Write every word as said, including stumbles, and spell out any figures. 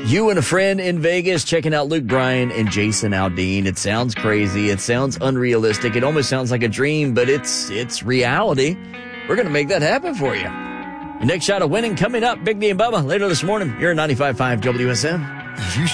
You and a friend in Vegas checking out Luke Bryan and Jason Aldean. It sounds crazy. It sounds unrealistic. It almost sounds like a dream, but it's it's reality. We're going to make that happen for you. Your next shot of winning coming up. Big D and Bubba later this morning. You're at ninety-five point five W S M.